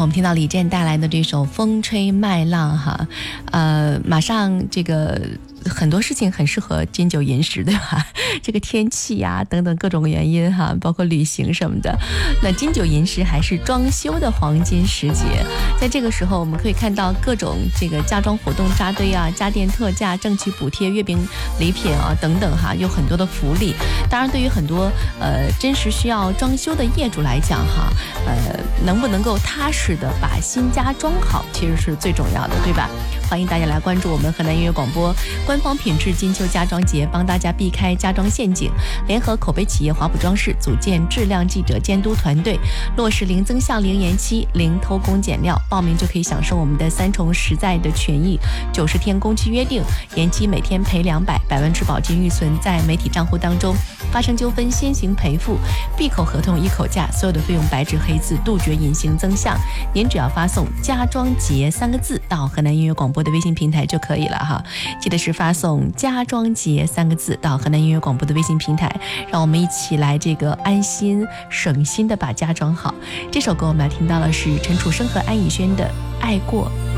我们听到李健带来的这首《风吹麦浪》哈，马上这个很多事情很适合金九银十，对吧？这个天气呀等等各种原因哈，包括旅行什么的。那金九银十还是装修的黄金时节，在这个时候我们可以看到各种这个家装活动扎堆啊、家电特价、政企补贴、月饼礼品啊等等哈，有很多的福利。当然，对于很多真实需要装修的业主来讲哈，能不能够踏实的把新家装好，其实是最重要的，对吧？欢迎大家来关注我们河南音乐广播官方品质金秋家装节，帮大家避开家装陷阱。联合口碑企业华普装饰组建质量记者监督团队，落实零增项、零延期、零偷工减料。报名就可以享受我们的3重实在的权益：90天工期约定，延期每天赔200，100万质保金预存在媒体账户当中。发生纠纷先行赔付，闭口合同一口价，所有的费用白纸黑字，杜绝隐形增项。您只要发送“家装节”3个字到河南音乐广播的微信平台就可以了哈。记得是发送“家装节”3个字到河南音乐广播的微信平台，让我们一起来这个安心省心的把家装好。这首歌我们要听到的是陈楚生和安以轩的《爱过